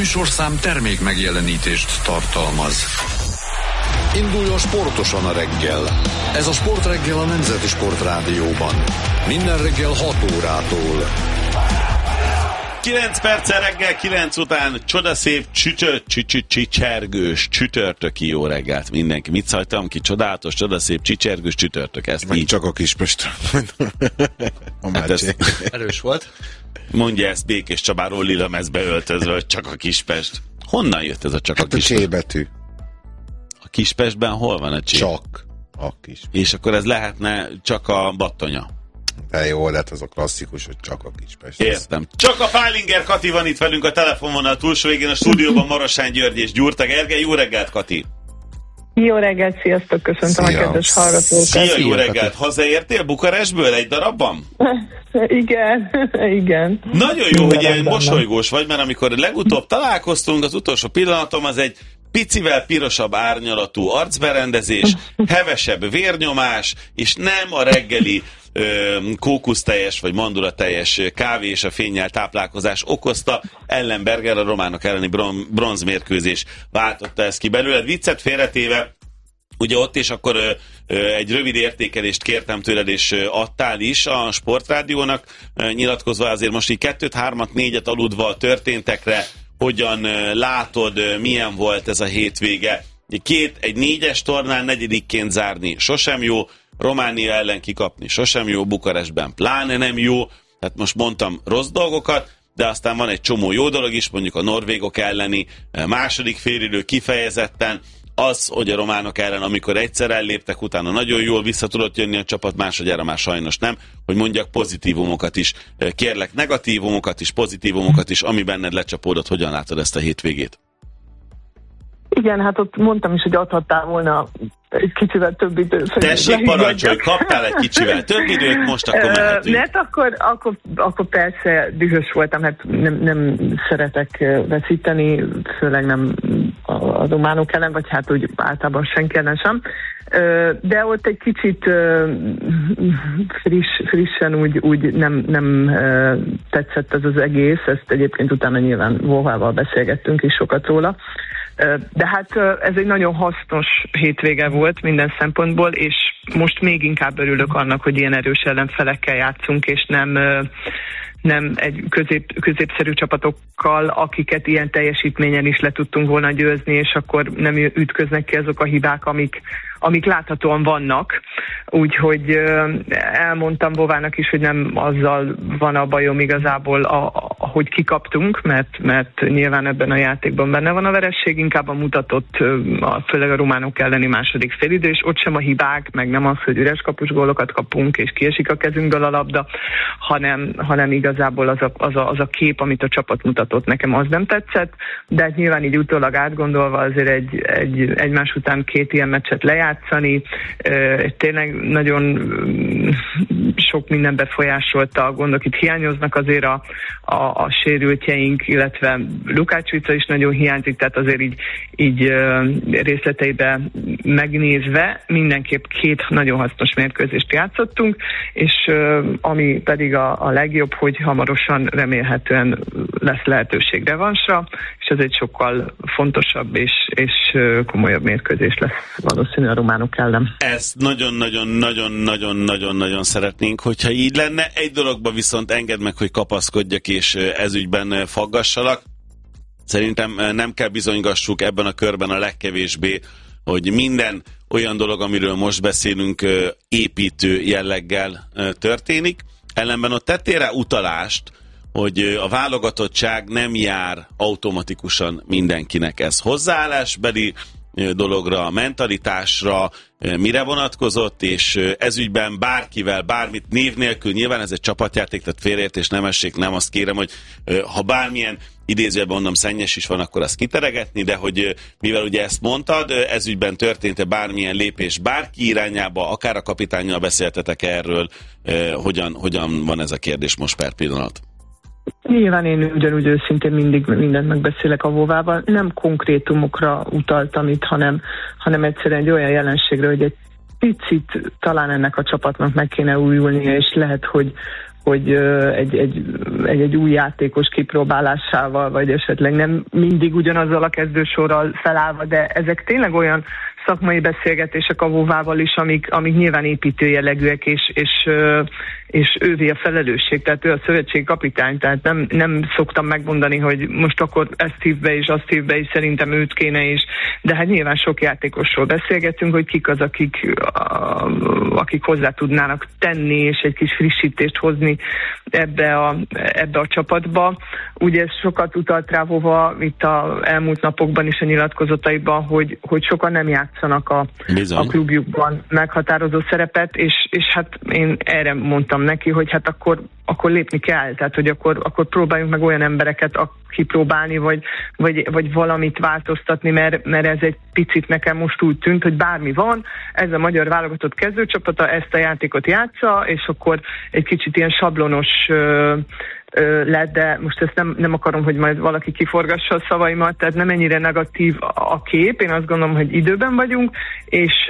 műsorszám termék megjelenítést tartalmaz. Induljon sportosan a reggel. Ez a Sportreggel a Nemzeti Sportrádióban. Minden reggel 6 órától. 9 perccel reggel, 9 után csodaszép csicsergős csütörtöki jó reggelt mindenki. Mit szajtam ki? Csodálatos, csodaszép csicsergős csütörtök. Ezt meg így. Csak a Kispest. Hát ez erős volt. Mondja ezt Békés Csabáról lilamezbe öltözve, hogy csak a Kispest. Honnan jött ez a csak hát a Kispest? A csébetű. A Kispestben hol van a csé? Csak a Kispest. És akkor ez lehetne csak a Battonya. De jó, de hát az a klasszikus, hogy csak a Kispest. Értem. Csak a Fálinger Kati van itt velünk a telefonvonal túlsó végén, a stúdióban Marosán György és Gyurta Gergely. Jó reggelt, Kati! Jó reggelt, sziasztok, köszöntöm a kedves hallgatókat. Szia, jó reggelt! Hazaértél Bukarestből egy darabban? Igen. Nagyon jó, hogy ilyen mosolygós vagy, mert amikor legutóbb találkoztunk, az utolsó pillanatom az egy picivel pirosabb árnyalatú arcberendezés, hevesebb vérnyomás, és nem a reggeli kókuszteljes vagy mandulateljes kávé és a fénnyel táplálkozás okozta. Ellenberger, a románok elleni bronzmérkőzés váltotta ezt ki belőled. Viccet félretéve, ugye ott is akkor egy rövid értékelést kértem tőled, és adtál is a Sportrádiónak, nyilatkozva azért most így 2-t, 3-at, 4-et aludva a történtekre, hogyan látod, milyen volt ez a hétvége. Egy 4-es tornán negyedikként zárni sosem jó, Románia ellen kikapni sosem jó, Bukarestben pláne nem jó, tehát most mondtam rossz dolgokat, de aztán van egy csomó jó dolog is, mondjuk a norvégok elleni második félidő kifejezetten, az, hogy a románok ellen, amikor egyszer elléptek, utána nagyon jól vissza tudott jönni a csapat, másodjára már sajnos nem, hogy mondjak pozitívumokat is. Kérlek, negatívumokat is, pozitívumokat is, ami benned lecsapódott, hogyan látod ezt a hétvégét? Igen, hát ott mondtam is, hogy adhattál volna egy kicsivel több időt. Tessék, parancsolj, kaptál egy kicsivel több időt, most akkor mehetünk. Hát akkor persze dühös voltam, hát nem szeretek veszíteni, főleg nem a románok ellen, vagy hát úgy általában senki ellen sem. De ott egy kicsit frissen úgy nem tetszett ez az egész, ezt egyébként utána nyilván Vóhával beszélgettünk is sokat róla. De hát ez egy nagyon hasznos hétvége volt minden szempontból, és most még inkább örülök annak, hogy ilyen erős ellenfelekkel játszunk, és nem egy középszerű csapatokkal, akiket ilyen teljesítményen is le tudtunk volna győzni, és akkor nem ütköznek ki azok a hibák, amik láthatóan vannak. Úgyhogy elmondtam Bovának is, hogy nem azzal van a bajom igazából, hogy kikaptunk, mert nyilván ebben a játékban benne van a veresség, inkább a mutatott, főleg a románok elleni második félidő, és ott sem a hibák, meg nem az, hogy üres kapus gólokat kapunk, és kiesik a kezünkből a labda, hanem igazából az a kép, amit a csapat mutatott, nekem az nem tetszett, de hát nyilván így utólag átgondolva azért egymás után 2 ilyen meccset lejátszani, tényleg nagyon sok minden befolyásolta, a gondok itt hiányoznak azért a sérültjeink, illetve Lukácsica is nagyon hiányzik, tehát azért így részleteiben megnézve mindenképp 2 nagyon hasznos mérkőzést játszottunk, és ami pedig a legjobb, hogy hamarosan remélhetően lesz lehetőség revansra, és ez egy sokkal fontosabb és komolyabb mérkőzés lesz valószínűleg a románok ellen. Ezt nagyon-nagyon szeretnénk, hogyha így lenne. Egy dologba viszont engedd meg, hogy kapaszkodjak és ezügyben faggassalak. Szerintem nem kell bizonygassuk ebben a körben a legkevésbé, hogy minden olyan dolog, amiről most beszélünk, építő jelleggel történik. Ellenben ott tettél rá utalást, hogy a válogatottság nem jár automatikusan mindenkinek. Ez hozzáállásbeli dologra, mentalitásra, mire vonatkozott, és ezügyben bárkivel, bármit név nélkül, nyilván ez egy csapatjáték, tehát félreértés, nem essék, nem azt kérem, hogy ha bármilyen idézőjelben mondom szennyes is van, akkor azt kiteregetni, de hogy mivel ugye ezt mondtad, ezügyben történt-e bármilyen lépés bárki irányába, akár a kapitánnyal beszéltetek erről, hogyan van ez a kérdés most per pillanat? Nyilván én ugyanúgy őszintén mindig mindent megbeszélek a Vóvával. Nem konkrétumokra utaltam itt, hanem egyszerűen egy olyan jelenségre, hogy egy picit talán ennek a csapatnak meg kéne újulnia, és lehet, egy új játékos kipróbálásával, vagy esetleg nem mindig ugyanazzal a kezdősorral felállva, de ezek tényleg olyan szakmai beszélgetések a Vóvával is, amik nyilván építő jellegűek, és ővé a felelősség, tehát ő a szövetségi kapitány, tehát nem szoktam megmondani, hogy most akkor ezt hív be és azt hív be, és szerintem őt kéne is, de hát nyilván sok játékosról beszélgetünk, hogy kik az, akik hozzá tudnának tenni, és egy kis frissítést hozni ebbe a csapatba. Ugye sokat utalt rá Vóva itt az elmúlt napokban is a nyilatkozataiban, hogy sokan nem játszanak a klubjukban meghatározó szerepet, és hát én erre mondtam neki, hogy hát akkor lépni kell, tehát hogy akkor próbáljunk meg olyan embereket kipróbálni, vagy valamit változtatni, mert ez egy picit nekem most úgy tűnt, hogy bármi van, ez a magyar válogatott kezdőcsapata ezt a játékot játsza, és akkor egy kicsit ilyen sablonos lett, de most ezt nem akarom, hogy majd valaki kiforgassa a szavaimat, tehát nem ennyire negatív a kép, én azt gondolom, hogy időben vagyunk, és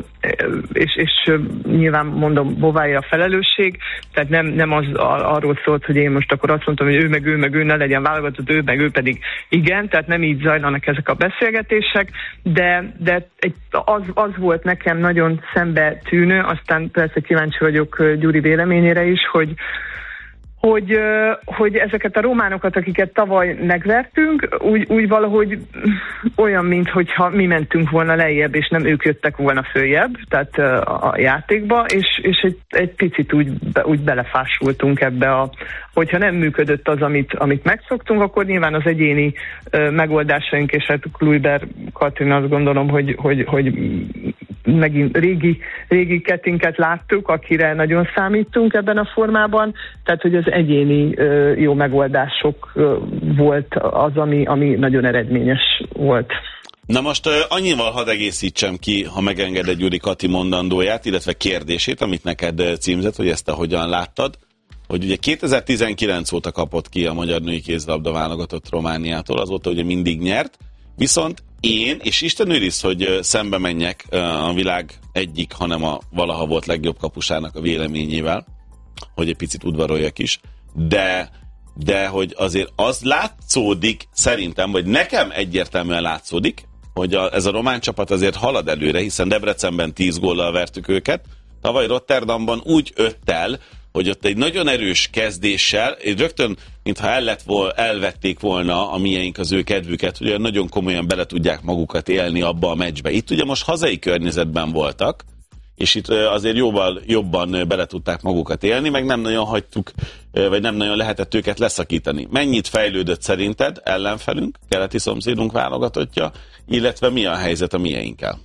nyilván mondom, Bováé a felelősség, tehát nem arról szólt, hogy én most akkor azt mondtam, hogy ő meg ő ne legyen válogatott, ő meg ő pedig igen, tehát nem így zajlanak ezek a beszélgetések, de az volt nekem nagyon szembe tűnő, aztán persze kíváncsi vagyok Gyuri véleményére is, hogy ezeket a románokat, akiket tavaly megvertünk, úgy valahogy olyan, mintha mi mentünk volna lejjebb, és nem ők jöttek volna följebb, tehát a játékba, és egy picit úgy belefásultunk ebbe hogyha nem működött az, amit megszoktunk, akkor nyilván az egyéni megoldásaink, és hát Kluiber Katrin azt gondolom, hogy megint régi Ketinket láttuk, akire nagyon számítunk ebben a formában, tehát hogy az egyéni jó megoldások volt az, ami nagyon eredményes volt. Na most annyival hadd egészítsem ki, ha megengeded Gyuri Kati mondandóját, illetve kérdését, amit neked címzett, hogy ezt te hogyan láttad, hogy ugye 2019 óta kapott ki a magyar női kézilabda válogatott Romániától, azóta ugye mindig nyert, viszont én, és Isten őriz, hogy szembe menjek a világ egyik, hanem a valaha volt legjobb kapusának a véleményével, hogy egy picit udvaroljak is, de hogy azért az látszódik szerintem, vagy nekem egyértelműen látszódik, hogy ez a román csapat azért halad előre, hiszen Debrecenben 10 góllal vertük őket, tavaly Rotterdamban úgy 5-tel, hogy ott egy nagyon erős kezdéssel, rögtön, mintha elvették volna a miénk az ő kedvüket, hogy nagyon komolyan bele tudják magukat élni abba a meccsbe. Itt ugye most hazai környezetben voltak, és itt azért jobban bele tudták magukat élni, meg nem nagyon hagytuk, vagy nem nagyon lehetett őket leszakítani. Mennyit fejlődött szerinted ellenfelünk, keleti szomszédunk válogatottja, illetve mi a helyzet a mieinkkel?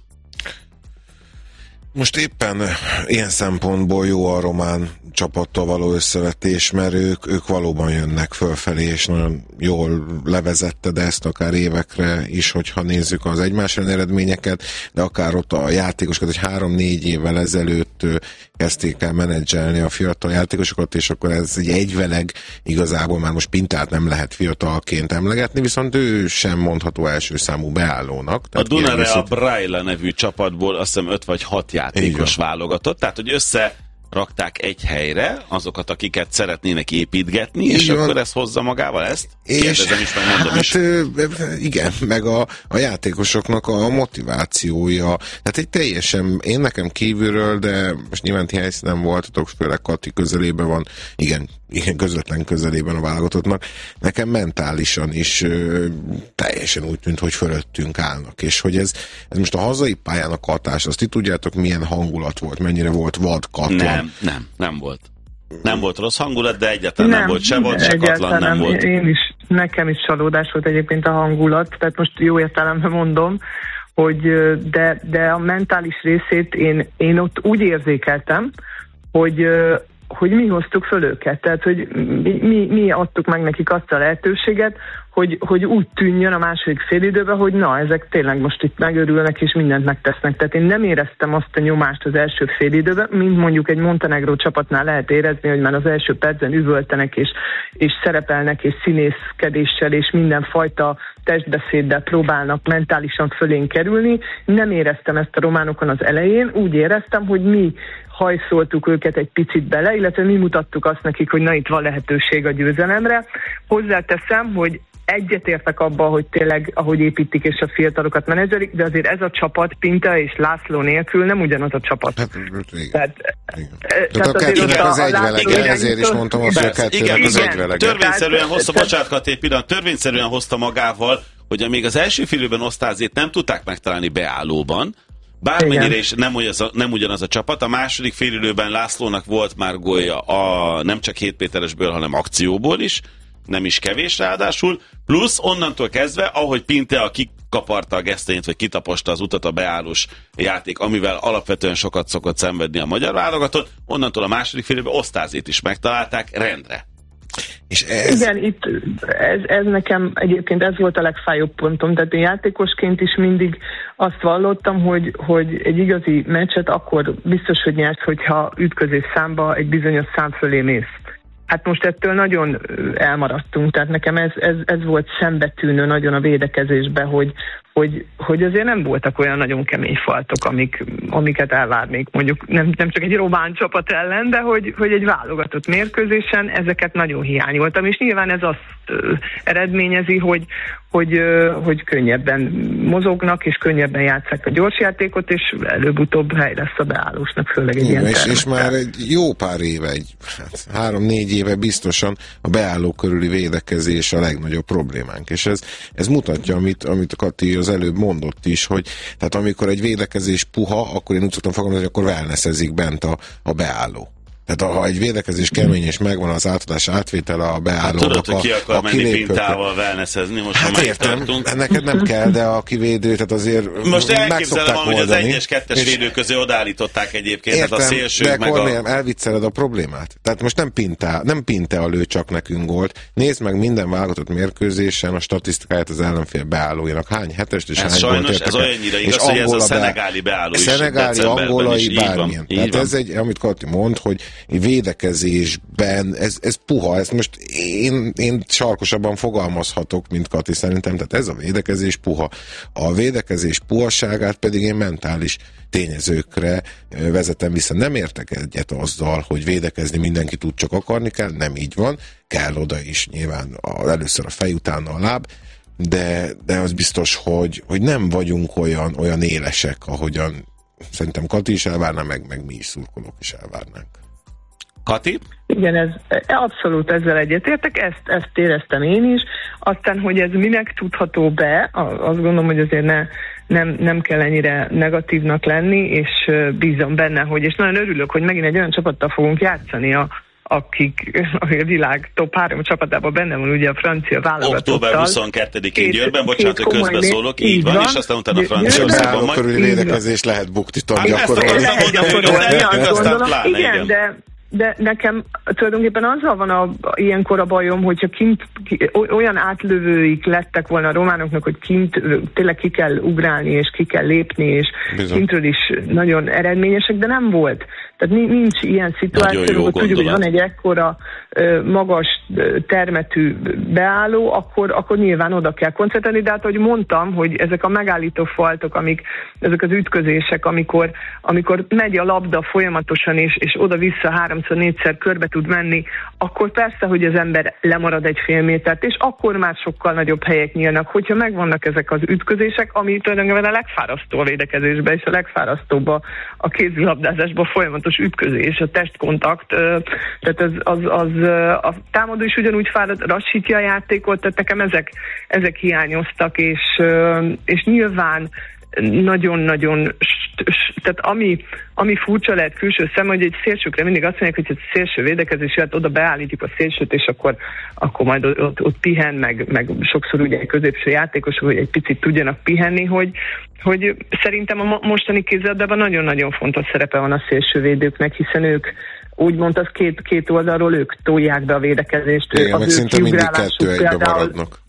Most éppen ilyen szempontból jó a román csapattal való összevetés, mert ők valóban jönnek fölfelé, és nagyon jól levezetted ezt akár évekre is, hogyha nézzük az egymás ellen eredményeket, de akár ott a játékosokat, hogy 3-4 évvel ezelőtt kezdték el menedzselni a fiatal játékosokat, és akkor ez egy egyveleg igazából már most Pintát nem lehet fiatalként emlegetni, viszont ő sem mondható első számú beállónak. A Dunare a Braille nevű csapatból azt hiszem 5 vagy 6 játékos válogatott, tehát hogy összerakták egy helyre azokat, akiket szeretnének építgetni, és akkor ez hozza magával ezt? Kérdezem is, meg mondom is. Igen, meg a játékosoknak a motivációja. Tehát egy teljesen, én nekem kívülről, de most nyilván ti helyszínen voltatok, főleg Kati közelében van, igen, közvetlen közelében a válogatottnak. Nekem mentálisan is teljesen úgy tűnt, hogy fölöttünk állnak, és hogy ez most a hazai pályának hatás, azt ti tudjátok, milyen hangulat volt, mennyire volt vadkatlan. Nem volt. Nem volt rossz hangulat, de egyáltalán nem volt se vad, se katlan, nem volt. Nekem is csalódás volt egyébként a hangulat, tehát most jó értelemben mondom, hogy de a mentális részét én ott úgy érzékeltem, hogy mi hoztuk föl őket, tehát hogy mi adtuk meg nekik azt a lehetőséget, hogy úgy tűnjön a második félidőben, hogy na, ezek tényleg most itt megörülnek és mindent megtesznek. Tehát én nem éreztem azt a nyomást az első félidőben, mint mondjuk egy Montenegró csapatnál lehet érezni, hogy már az első percben üvöltenek és szerepelnek és színészkedéssel és mindenfajta testbeszéddel próbálnak mentálisan fölén kerülni. Nem éreztem ezt a románokon az elején, úgy éreztem, hogy mi hajszoltuk őket egy picit bele, illetve mi mutattuk azt nekik, hogy na itt van lehetőség a győzelemre. Hozzáteszem, hogy egyetértek abban, hogy tényleg, ahogy építik és a fiatalokat menedzselik, de azért ez a csapat Pinta és László nélkül nem ugyanaz a csapat. Hát, igen. Tehát a kettőnek az egyvelege, ezért is mondtam azt, hogy a kettőnek az egyvelege. Törvényszerűen hozta, bocsánat, Kati, törvényszerűen hozta magával, hogy amíg az első félidőben Osztázét nem tudták megtalálni beállóban, bármennyire is nem ugyanaz a csapat, a második félidőben Lászlónak volt már gólja nem csak hétméteresből, hanem akcióból is, nem is kevés ráadásul, plusz onnantól kezdve, ahogy Pintea kikaparta a gesztenyét, vagy kitaposta az utat a beállós játék, amivel alapvetően sokat szokott szenvedni a magyar válogatott, onnantól a második félidőben Osztázét is megtalálták rendre. És ez... Igen, itt ez nekem egyébként ez volt a legfájóbb pontom, tehát én játékosként is mindig azt vallottam, hogy egy igazi meccset akkor biztos, hogy nyersz, hogyha ütközés számba egy bizonyos szám fölé mész. Hát most ettől nagyon elmaradtunk, tehát nekem ez volt szembetűnő nagyon a védekezésben, hogy azért nem voltak olyan nagyon kemény faltok, amiket elvárnék mondjuk nem csak egy román csapat ellen, de hogy egy válogatott mérkőzésen ezeket nagyon hiányoltam, és nyilván ez azt eredményezi, hogy könnyebben mozognak, és könnyebben játsszák a gyorsjátékot, és előbb-utóbb hely lesz a beállósnak, főleg egy ilyen és már egy jó pár éve, 3-4 éve biztosan a beálló körüli védekezés a legnagyobb problémánk, és ez mutatja, amit a Kati az előbb mondott is, hogy tehát amikor egy védekezés puha, akkor én úgy szoktam fogalmazni, hogy akkor wellnessezik bent a beálló. Tehát ha egy védekezés kemény és megvan az átadás átvétele a beállónak, tudod, hogy ki akar menni Pintával wellnessezni, most hát értem, neked nem kell, de a kivédő, tehát azért most elképzelem, hogy az 1-es, 2-es védő közé odaállították egyébként, értem, tehát a szélsők meg elvicceled a problémát. Tehát most nem Pintea lő csak nekünk gólt. Nézd meg minden válogatott mérkőzésen a statisztikáját az ellenfél beállójának. Hány hetest és hány gólt értek el. Ez olyannyira igaz, hogy ez a szenegáli beálló is. Szenegáli, angolai, bármilyen. Tehát ez egy, amit Kati mond, hogy védekezésben ez puha, ezt most én sarkosabban fogalmazhatok, mint Kati szerintem, tehát ez a védekezés puha. A védekezés puhaságát pedig én mentális tényezőkre vezetem vissza. Nem értek egyet azzal, hogy védekezni mindenki tud, csak akarni kell, nem így van, kell oda is nyilván először a fej, utána a láb, de az biztos, hogy nem vagyunk olyan élesek, ahogyan szerintem Kati is elvárná, meg mi is szurkolók is elvárnánk. Kati? Igen, abszolút ezzel egyetértek, ezt éreztem én is. Aztán, hogy ez minek tudható be, azt gondolom, hogy azért nem kell ennyire negatívnak lenni, és bízom benne, és nagyon örülök, hogy megint egy olyan csapattal fogunk játszani, akik a világ top 3 csapatában benne van, ugye a francia válogatottal. Október 22-én Győrben, bocsánat, hogy közbeszólok, így van, és aztán utána a Franciaországban majd. Körüli védekezés lehet buktiton gyakorolni. Igen, de nekem tulajdonképpen azzal van ilyenkor a bajom, hogyha kint olyan átlövőik lettek volna a románoknak, hogy kint tényleg ki kell ugrálni, és ki kell lépni, és bizony. Kintről is nagyon eredményesek, de nem volt. Tehát nincs ilyen szituáció, hogy tudjuk, hogy van egy ekkora magas termetű beálló, akkor nyilván oda kell koncentrálni, de hát ahogy mondtam, hogy ezek a megállító faltok, ezek az ütközések, amikor megy a labda folyamatosan, és oda-vissza 3-4-szer körbe tud menni, akkor persze, hogy az ember lemarad egy fél métert, és akkor már sokkal nagyobb helyek nyílnak, hogyha megvannak ezek az ütközések, ami tulajdonképpen a legfárasztó a védekezésben, és a legfárasztóbb a kézilabdázásban folyamatos ütközés, a testkontakt, tehát a támadó is ugyanúgy lassítja a játékot, tehát nekem ezek hiányoztak, és nyilván nagyon-nagyon, tehát ami furcsa lehet külső szem, hogy egy szélsőkre mindig azt mondják, hogy egy szélső védekezés, hát oda beállítjuk a szélsőt, és akkor majd ott pihen, meg sokszor ugye egy középső játékosok, hogy egy picit tudjanak pihenni, hogy szerintem a mostani kézilabdában nagyon-nagyon fontos szerepe van a szélsővédőknek, hiszen ők úgymond az két oldalról ők tolják be a védekezést. Igen, meg szinte mindig 2-1-be maradnak.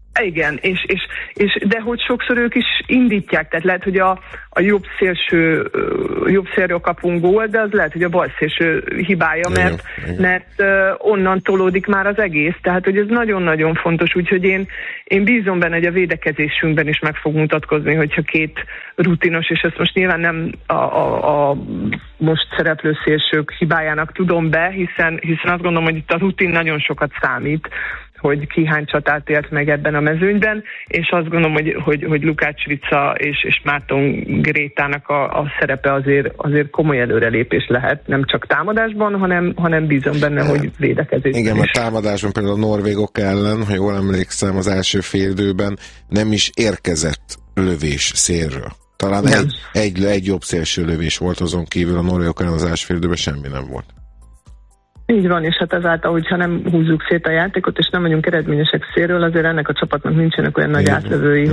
Igen, de hogy sokszor ők is indítják, tehát lehet, hogy a jobb szélről kapunk gól, de az lehet, hogy a bal szélső hibája, mert onnan tolódik már az egész, tehát hogy ez nagyon-nagyon fontos, úgyhogy én bízom benne, hogy a védekezésünkben is meg fog mutatkozni, hogyha két rutinos, és ezt most nyilván nem a most szereplő szélsők hibájának tudom be, hiszen azt gondolom, hogy itt a rutin nagyon sokat számít, hogy ki hány csatát élt meg ebben a mezőnyben, és azt gondolom, hogy Lukács Rica és Márton Grétának a szerepe azért komoly előrelépés lehet, nem csak támadásban, hanem bízom benne, hogy védekezésben. Igen, mert támadásban például a norvégok ellen, ha jól emlékszem, az első félidőben nem is érkezett lövés szélről. Talán egy jobb szélső lövés volt, azon kívül a norvégok ellen az első félidőben semmi nem volt. Így van, és hát ezáltal, hogyha nem húzzuk szét a játékot, és nem vagyunk eredményesek szélről, azért ennek a csapatnak nincsenek olyan nagy átlövői,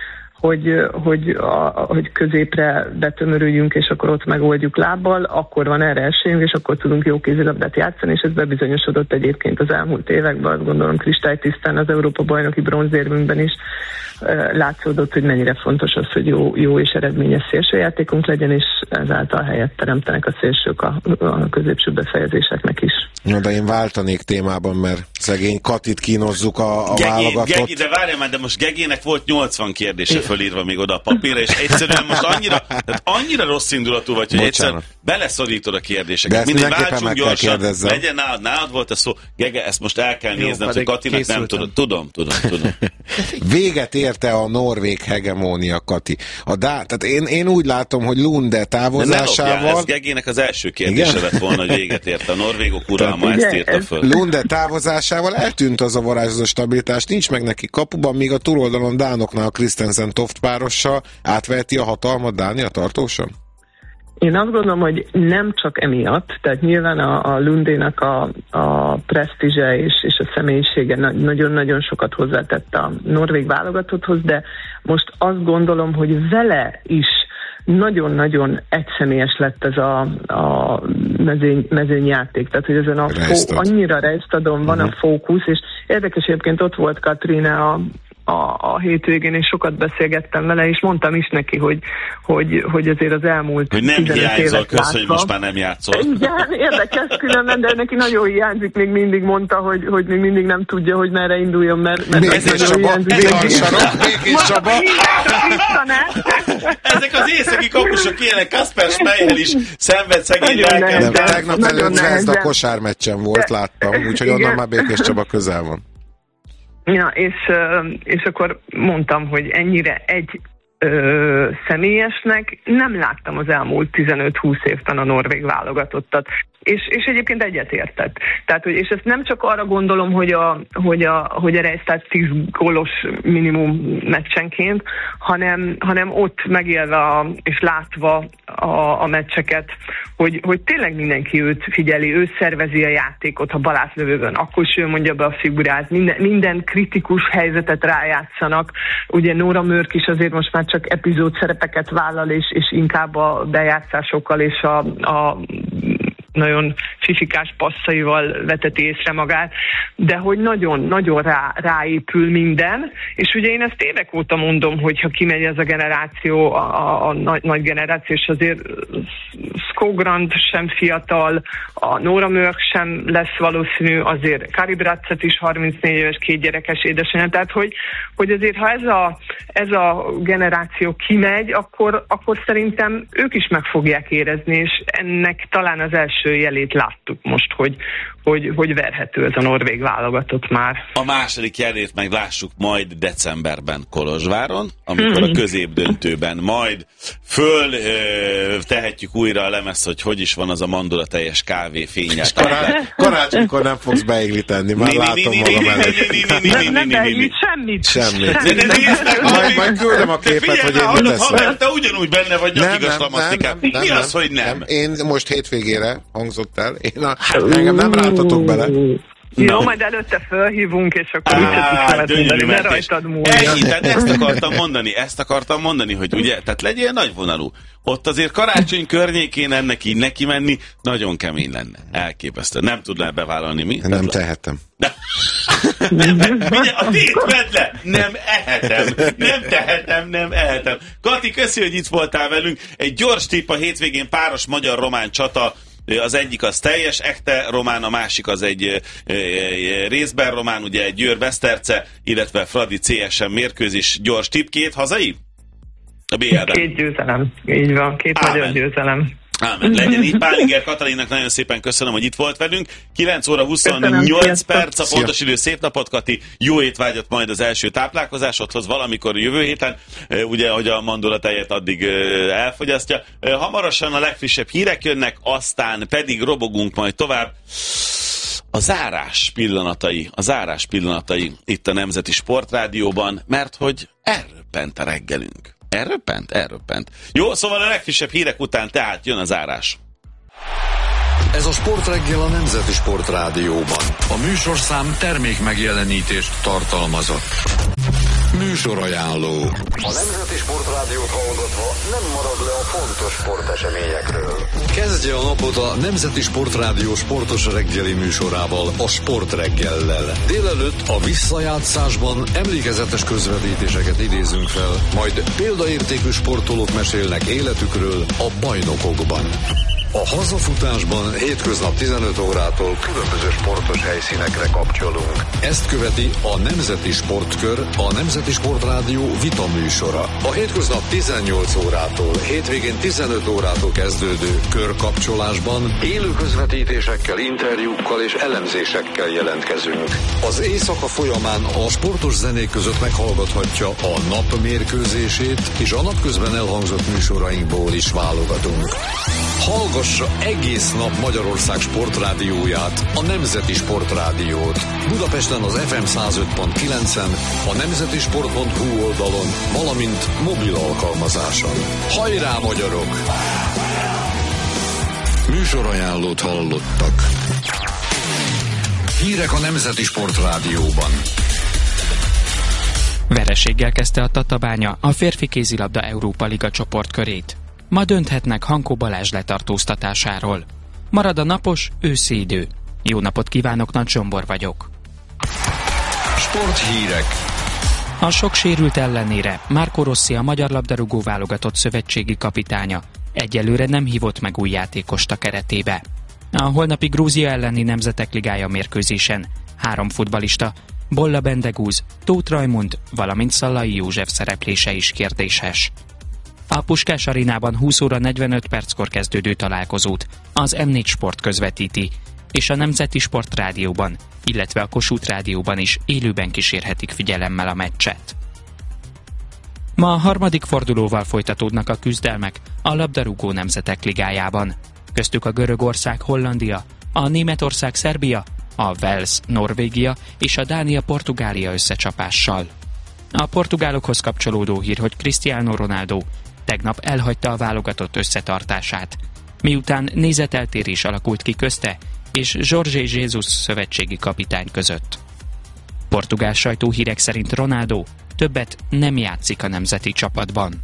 hogy középre betömörüljünk, és akkor ott megoldjuk lábbal, akkor van erre esélyünk, és akkor tudunk jó kézilabdát játszani, és ez bebizonyosodott egyébként az elmúlt években, azt gondolom kristálytisztán az Európa-bajnoki bronzérmünkben is látszódott, hogy mennyire fontos az, hogy jó és eredményes szélsőjátékunk legyen, és ezáltal helyet teremtenek a szélsők a középső befejezéseknek is. Ja, de én váltanék témában, mert szegény Katit kínozzuk a válogatott. De várjál már, de most Gegének volt 80 kérdése fölírva még oda a papírra, és egyszerűen most annyira rossz indulatú vagy, hogy egyszerűen beleszorítod a kérdéseket. Mindig váltsunk gyorsan, legyen nálad volt a szó. Gege, ezt most el kell nézned, hogy Katinak nem tudod. Tudom. Véget érte a norvég hegemónia, Kati. Tehát én úgy látom, hogy Lunde távozásával... Ez Gegének az első kérdése lett volna, hogy véget érte a norvégok uralma, ezt írta föl. Lunde távozásával eltűnt az a varázsozó stabilitás, nincs meg neki kapuban, míg a túloldalon dánoknál a Christensen Toft párossal átveheti a hatalmat Dánia tartósan? Én azt gondolom, hogy nem csak emiatt, tehát nyilván a Lundénak a presztízse és a személyisége nagyon-nagyon sokat hozzátett a norvég válogatotthoz, de most azt gondolom, hogy vele is nagyon-nagyon egyszemélyes lett ez a mezőnyjáték, tehát hogy ezen annyira rejtadon van a fókusz, és érdekes egyébként ott volt Katrina a hétvégén, és sokat beszélgettem vele, és mondtam is neki, hogy azért az elmúlt hogy nem hiányzol, hogy most már nem játszol. Igen, érdekes különben, de neki nagyon hiányzik, még mindig mondta, hogy még mindig nem tudja, hogy merre induljon, mert Békés Csaba. Ezek az északi kapusok ilyenek, Kasper Schmeichel is szenved szegény lelkem. Tegnap előtt Zvezda a kosármeccsen volt, láttam, úgyhogy onnan már Békés Csaba közel van. Ja, és akkor mondtam, hogy ennyire személyesnek nem láttam az elmúlt 15-20 évben a norvég válogatottat. És egyébként egyetértett. Tehát, és ezt nem csak arra gondolom, hogy a Reisztát 10 gólos minimum meccsenként, hanem ott megélve és látva a meccseket, hogy tényleg mindenki őt figyeli, ő szervezi a játékot, ha balátlövőben, akkor is ő mondja be a figurát, minden kritikus helyzetet rájátszanak. Ugye Nora Mörk is azért most már csak epizód szerepeket vállal, és inkább a bejátszásokkal és a nagyon fifikás passzaival veteti észre magát, de hogy nagyon-nagyon ráépül minden, és ugye én ezt évek óta mondom, hogy ha kimegy ez a generáció, a nagy generáció, és azért Skogrand sem fiatal, a Nora Mörk sem lesz valószínű, azért Kari Bratzett is 34 éves, 2 gyerekes édesanyja, tehát hogy azért ha ez a generáció kimegy, akkor szerintem ők is meg fogják érezni, és ennek talán az első jelét láttuk most, hogy verhető ez a norvég válogatott már. A második jelét meglássuk majd decemberben Kolozsváron, amikor a középdöntőben majd tehetjük újra a lemez, hogy is van az a mandula teljes kávé fényel. Karácsonykor nem fogsz beigli tenni, már látom magam előtt. Nem beigli semmit. Majd küldöm a képet, hogy én mit teszem. Te ugyanúgy benne vagy nyakigas lamasztikát. Mi az, hogy nem? Én most hétvégére hangzott el. Engem nem rántatok bele. Jó, majd előtte fölhívunk, és akkor mit tudsz nevet mondani, ne rajtad múlja. Ezt akartam mondani, hogy ugye, tehát legyél nagyvonalú. Ott azért karácsony környékén ennek így neki menni nagyon kemény lenne. Elképesztő. Nem tudná bevállalni, mi? Nem tehetem. A tét vedd le! Nem ehetem. Kati, köszi, hogy itt voltál velünk. Egy gyors tipp: a hétvégén páros magyar-román csata. Az egyik az teljes ekte román, a másik az egy részben román, ugye egy Győr-Beszterce, illetve Fradi CSM mérkőzés. Gyors tipp, 2 hazai? A BL-ben. 2 győzelem, így van, 2 magyar győzelem. Ámen, legyen így. Pálinger Katalinnak nagyon szépen köszönöm, hogy itt volt velünk. 9 óra 28 perc a pontos idő. Szép napot, Kati. Jó étvágyat majd az első táplálkozásodhoz valamikor jövő héten. Ugye, hogy a mandulatejet addig elfogyasztja. Hamarosan a legfrissebb hírek jönnek, aztán pedig robogunk majd tovább. A zárás pillanatai itt a Nemzeti Sportrádióban, mert hogy elröppent a reggelünk. Elröppent. Jó, szóval a legfrissebb hírek után tehát jön a zárás. Ez a Sportreggel a Nemzeti Sportrádióban. A műsorszám termék megjelenítést tartalmazott. Műsorajánló. A Nemzeti Sportrádiót hallgatva nem marad le a fontos sporteseményekről. Kezdje a napot a Nemzeti Sportrádió sportos reggeli műsorával, a Sportreggellel. Délelőtt a visszajátszásban emlékezetes közvetítéseket idézünk fel, majd példaértékű sportolók mesélnek életükről a bajnokokban. A hazafutásban hétköznap 15 órától különböző sportos helyszínekre kapcsolunk. Ezt követi a Nemzeti Sportkör, a Nemzeti Sportrádió vita műsora. A hétköznap 18 órától, hétvégén 15 órától kezdődő körkapcsolásban élő közvetítésekkel, interjúkkal és elemzésekkel jelentkezünk. Az éjszaka folyamán a sportos zenék között meghallgathatja a nap mérkőzését, és a napközben elhangzott műsorainkból is válogatunk. Hallgassa egész nap Magyarország sportrádióját, a Nemzeti Sportrádiót. Budapesten az FM 105.9-en, a nemzetisport.hu oldalon, valamint mobil alkalmazáson. Hajrá, magyarok! Műsorajánlót hallottak. Hírek a Nemzeti Sportrádióban. Vereséggel kezdte a Tatabánya a férfi kézilabda Európa Liga csoportkörét. Ma dönthetnek Hankó Balázs letartóztatásáról. Marad a napos, őszi idő. Jó napot kívánok, Nagy Zsombor vagyok. Sporthírek. A sok sérült ellenére Marco Rossi, a magyar labdarúgó válogatott szövetségi kapitánya egyelőre nem hívott meg új játékost a keretébe. A holnapi Grúzia elleni Nemzetek Ligája mérkőzésen 3 futballista, Bolla Bendegúz, Tóth Rajmund, valamint Szallai József szereplése is kérdéses. A Puskás Arénában 20 óra 45 perckor kezdődő találkozót az M4 Sport közvetíti, és a Nemzeti Sportrádióban, illetve a Kossuth Rádióban is élőben kísérhetik figyelemmel a meccset. Ma a 3. fordulóval folytatódnak a küzdelmek a labdarúgó Nemzetek Ligájában. Köztük a Görögország Hollandia, a Németország Szerbia, a Wales Norvégia és a Dánia Portugália összecsapással. A portugálokhoz kapcsolódó hír, hogy Cristiano Ronaldo tegnap elhagyta a válogatott összetartását, miután nézeteltérés alakult ki közte és Jorge Jesus szövetségi kapitány között. Portugál sajtóhírek szerint Ronaldo többet nem játszik a nemzeti csapatban.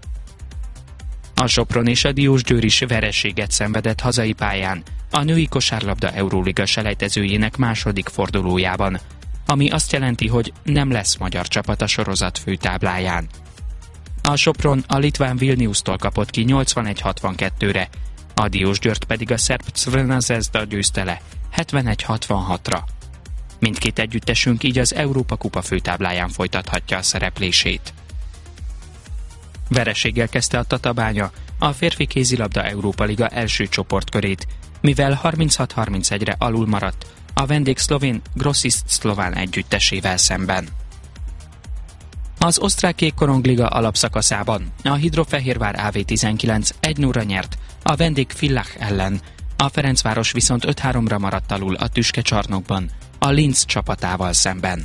A Sopron és a Diósgyőr is vereséget szenvedett hazai pályán a női kosárlabda Euróliga selejtezőjének második fordulójában, ami azt jelenti, hogy nem lesz magyar csapat a sorozat főtábláján. A Sopron a litván Vilniustól kapott ki 81-62-re, a Diósgyőrt pedig a szerb Crvena Zvezda győzte le 71-66-ra. Mindkét együttesünk így az Európa Kupa főtábláján folytathatja a szereplését. Vereséggel kezdte a Tatabánya a férfi kézilabda Európa Liga első csoportkörét, mivel 36-31-re alul maradt a vendég szlovén Grosist Szlován együttesével szemben. Az osztrák jégkorongliga alapszakaszában a Hidrofehérvár AV19 1-0-ra nyert a vendég Villach ellen, a Ferencváros viszont 5-3-ra maradt alul a Tüske-csarnokban a Linz csapatával szemben.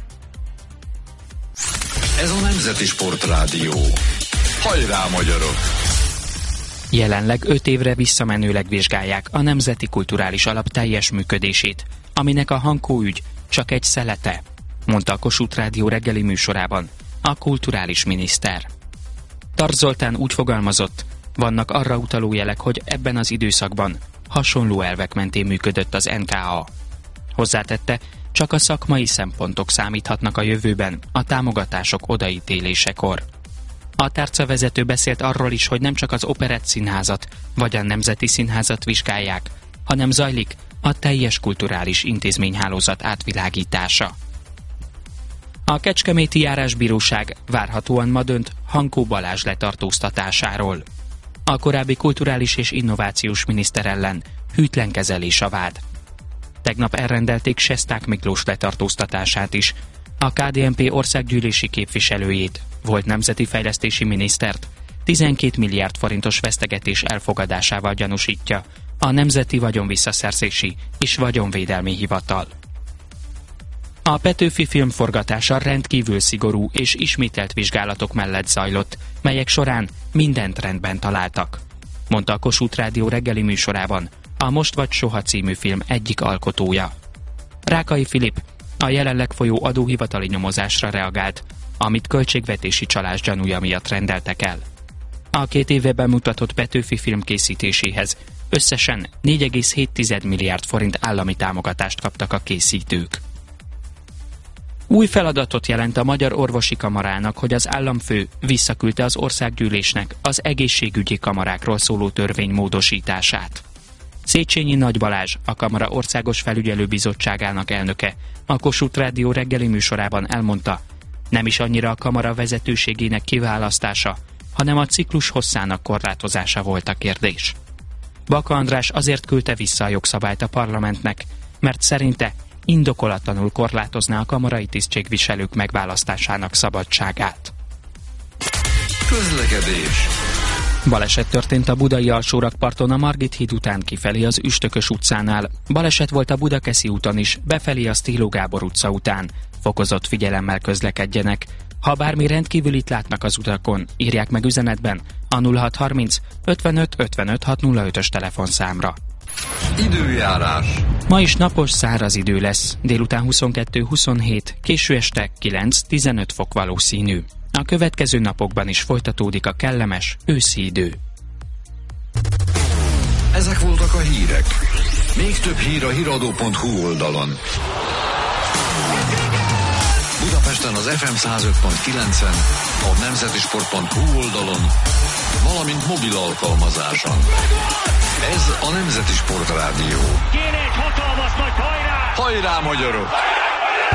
Ez a Nemzeti Sportrádió. Hajrá, magyarok! Jelenleg 5 évre visszamenőleg vizsgálják a Nemzeti Kulturális Alap teljes működését, aminek a Hankó ügy csak egy szelete, mondta a Kossuth Rádió reggeli műsorában a kulturális miniszter. Tarts Zoltán úgy fogalmazott, vannak arra utaló jelek, hogy ebben az időszakban hasonló elvek mentén működött az NKA. Hozzátette, csak a szakmai szempontok számíthatnak a jövőben a támogatások odaítélésekor. A tárcavezető beszélt arról is, hogy nem csak az Operett Színházat vagy a Nemzeti Színházat vizsgálják, hanem zajlik a teljes kulturális intézményhálózat átvilágítása. A Kecskeméti Járásbíróság várhatóan ma dönt Hankó Balázs letartóztatásáról. A korábbi kulturális és innovációs miniszter ellen hűtlen kezelés a vád. Tegnap elrendelték Sesták Miklós letartóztatását is, a KDNP országgyűlési képviselőjét, volt nemzeti fejlesztési minisztert, 12 milliárd forintos vesztegetés elfogadásával gyanúsítja a Nemzeti Vagyonvisszaszerzési és Vagyonvédelmi Hivatal. A Petőfi film forgatása rendkívül szigorú és ismételt vizsgálatok mellett zajlott, melyek során mindent rendben találtak, mondta a Kossuth Rádió reggeli műsorában a Most vagy soha című film egyik alkotója. Rákai Filip a jelenleg folyó adóhivatali nyomozásra reagált, amit költségvetési csalás gyanúja miatt rendeltek el. A 2 éve bemutatott Petőfi film készítéséhez összesen 4,7 milliárd forint állami támogatást kaptak a készítők. Új feladatot jelent a Magyar Orvosi Kamarának, hogy az államfő visszaküldte az országgyűlésnek az egészségügyi kamarákról szóló törvény módosítását. Széchenyi Nagy Balázs, a Kamara Országos Felügyelőbizottságának elnöke, a Kossuth Rádió reggeli műsorában elmondta, nem is annyira a kamara vezetőségének kiválasztása, hanem a ciklus hosszának korlátozása volt a kérdés. Baka András azért küldte vissza a jogszabályt a parlamentnek, mert szerinte indokolatlanul korlátozná a kamarai tisztségviselők megválasztásának szabadságát. Közlekedés. Baleset történt a budai alsórakparton a Margit híd után kifelé az Üstökös utcánál. Baleset volt a Budakeszi úton is, befelé a Sztíló Gábor utca után. Fokozott figyelemmel közlekedjenek. Ha bármi rendkívülit látnak az utakon, írják meg üzenetben a 0630 55 55 605-ös telefonszámra. Időjárás. Ma is napos, száraz idő lesz. Délután 22-27, késő este 9-15 fok valószínű. A következő napokban is folytatódik a kellemes őszi idő. Ezek voltak a hírek. Még több hír a hiradó.hu oldalon. Budapesten az FM 105.9-en, a nemzetisport.hu oldalon, valamint mobil alkalmazáson. Ez a Nemzeti Sport Rádió. Kéne egy hatalmas nagy hajrá! Hajrá, magyarok!